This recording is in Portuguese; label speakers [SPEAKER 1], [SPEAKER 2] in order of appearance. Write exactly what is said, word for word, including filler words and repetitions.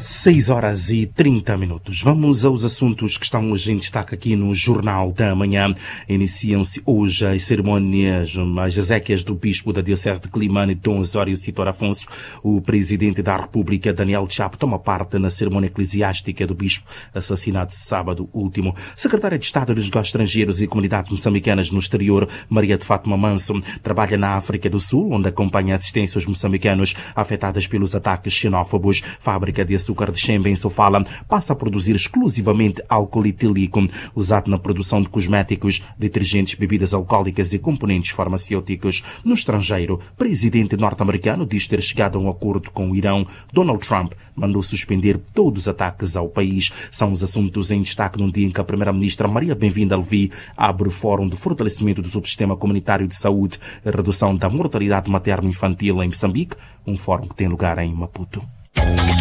[SPEAKER 1] seis horas e trinta minutos. Vamos aos assuntos que estão hoje em destaque aqui no Jornal da Manhã. Iniciam-se hoje as cerimônias, as exéquias do Bispo da Diocese de Climane, Dom Osório Citor Afonso. O Presidente da República, Daniel Chapo, toma parte na cerimônia eclesiástica do Bispo, assassinado sábado último. Secretária de Estado dos Negócios Estrangeiros e Comunidades Moçambicanas no Exterior, Maria de Fátima Manso, trabalha na África do Sul, onde acompanha a assistência aos moçambicanos afetados pelos ataques xenófobos. Fábrica de açúcar de Xembe, em Sofala, passa a produzir exclusivamente álcool etílico, usado na produção de cosméticos, detergentes, bebidas alcoólicas e componentes farmacêuticos. No estrangeiro, o presidente norte-americano diz ter chegado a um acordo com o Irão. Donald Trump mandou suspender todos os ataques ao país. São os assuntos em destaque num dia em que a primeira-ministra Maria Bem-vinda Levi abre o Fórum de Fortalecimento do Subsistema Comunitário de Saúde e Redução da Mortalidade Materno-Infantil em Moçambique, um fórum que tem lugar em Maputo.